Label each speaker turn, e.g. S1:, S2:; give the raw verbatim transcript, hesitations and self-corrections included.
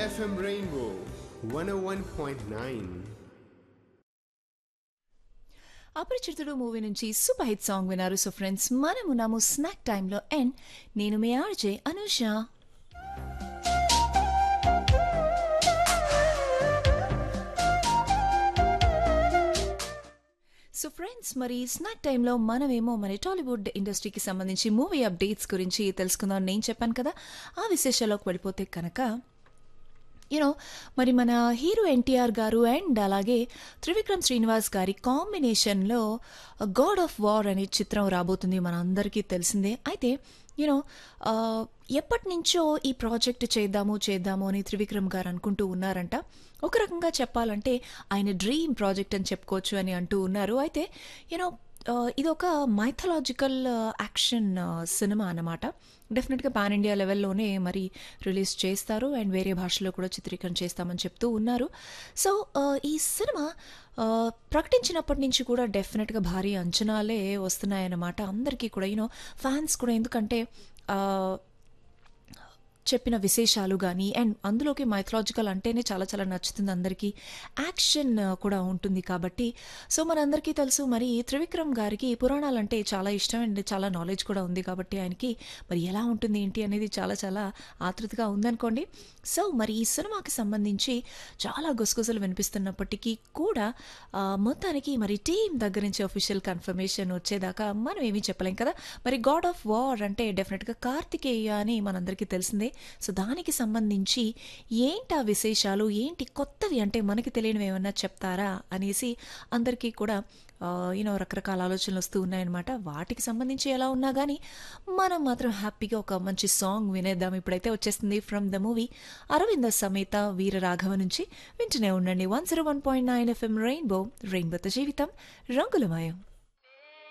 S1: F M Rainbow one ఓ one point nine.
S2: అపరిచితుడు movie నుంచి super hit song విన్నారు. So friends, మనం ఉన్నాము snack టైంలో అండ్ నేను మీ ఆర్జే అనూష. సో ఫ్రెండ్స్, మరి స్నాక్ టైంలో మనమేమో మరి టాలీవుడ్ ఇండస్ట్రీకి సంబంధించి మూవీ అప్డేట్స్ గురించి తెలుసుకుందాం నేను చెప్పాను కదా. ఆ విశేషాల్లోకి వెళ్ళిపోతే కనుక యూనో మరి మన హీరో ఎన్టీఆర్ గారు అండ్ అలాగే త్రివిక్రమ్ శ్రీనివాస్ గారి కాంబినేషన్లో గాడ్ ఆఫ్ వార్ అనే చిత్రం రాబోతుంది, మన అందరికీ తెలిసిందే. అయితే యూనో ఎప్పటి నుంచో ఈ ప్రాజెక్ట్ చేద్దాము చేద్దాము అని త్రివిక్రమ్ గారు అనుకుంటూ ఉన్నారంట. ఒక రకంగా చెప్పాలంటే ఆయన డ్రీమ్ ప్రాజెక్ట్ అని చెప్పుకోవచ్చు అని అంటూ ఉన్నారు. అయితే యూనో ఇది ఒక మైథలాజికల్ యాక్షన్ సినిమా అన్నమాట. డెఫినెట్గా పాన్ ఇండియా లెవెల్లోనే మరి రిలీజ్ చేస్తారు అండ్ వేరే భాషలో కూడా చిత్రీకరణ చేస్తామని చెప్తూ ఉన్నారు. సో ఈ సినిమా ప్రకటించినప్పటి నుంచి కూడా డెఫినెట్గా భారీ అంచనాలే వస్తున్నాయన్నమాట అందరికీ కూడా, యూనో ఫ్యాన్స్ కూడా. ఎందుకంటే చెప్పిన విశేషాలు కానీ అండ్ అందులోకి మైథలాజికల్ అంటేనే చాలా చాలా నచ్చుతుంది అందరికీ. యాక్షన్ కూడా ఉంటుంది కాబట్టి. సో మనందరికీ తెలుసు మరి త్రివిక్రమ్ గారికి పురాణాలు అంటే చాలా ఇష్టం అండ్ చాలా నాలెడ్జ్ కూడా ఉంది కాబట్టి ఆయనకి మరి ఎలా ఉంటుంది ఏంటి అనేది చాలా చాలా ఆతృతగా ఉందనుకోండి. సో మరి ఈ సినిమాకి సంబంధించి చాలా గుసగుసలు వినిపిస్తున్నప్పటికీ కూడా మొత్తానికి మరి టీం దగ్గర నుంచి అఫీషియల్ కన్ఫర్మేషన్ వచ్చేదాకా మనం ఏమీ చెప్పలేం కదా. మరి గాడ్ ఆఫ్ వార్ అంటే డెఫినెట్గా కార్తికేయ అని మనందరికీ తెలిసిందే. సో దానికి సంబంధించి ఏంటి ఆ విశేషాలు, ఏంటి కొత్తవి అంటే మనకి తెలియనివి ఏమన్నా చెప్తారా అనేసి అందరికీ కూడా యూనో రకరకాల ఆలోచనలు వస్తూ ఉన్నాయన్నమాట. వాటికి సంబంధించి ఎలా ఉన్నా కానీ మనం మాత్రం హ్యాపీగా ఒక మంచి సాంగ్ వినేద్దాం. ఇప్పుడైతే వచ్చేస్తుంది from the movie Aravinda Sametha Veera Raghava నుంచి. వింటూనే ఉండండి one zero one point nine FM rainbow, రెయిన్బోతో జీవితం రంగులమయం.